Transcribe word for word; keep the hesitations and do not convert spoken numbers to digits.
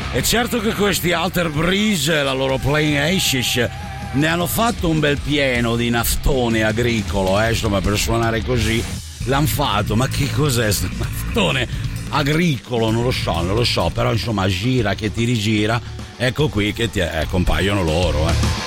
E certo che questi Alter Bridge, la loro Plain Ashes, ne hanno fatto un bel pieno di naftone agricolo, eh, insomma, per suonare così l'hanno fatto. Ma che cos'è sto naftone agricolo? Non lo so, non lo so, però insomma gira che ti rigira, ecco qui che ti eh, compaiono loro, eh.